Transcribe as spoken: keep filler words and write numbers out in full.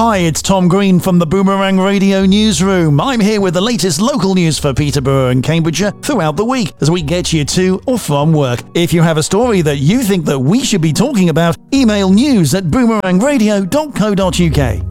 Hi, it's Tom Green from the Boomerang Radio Newsroom. I'm here with the latest local news for Peterborough and Cambridgeshire throughout the week as we get you to or from work. If you have a story that you think that we should be talking about, email news at boomerang radio dot co dot uk.